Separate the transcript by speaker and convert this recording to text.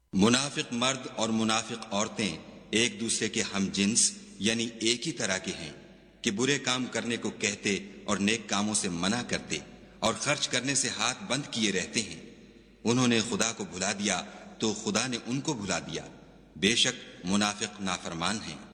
Speaker 1: मुनाफिक मर्द और मुनाफिक औरतें एक दूसरे के हम जिन्स यानी एक ही तरह के हैं कि बुरे काम करने को कहते और नेक कामों से मना करते और खर्च करने से हाथ बंद किए रहते हैं। उन्होंने खुदा को भुला दिया तो खुदा ने उनको भुला दिया। बेशक मुनाफिक नाफरमान हैं।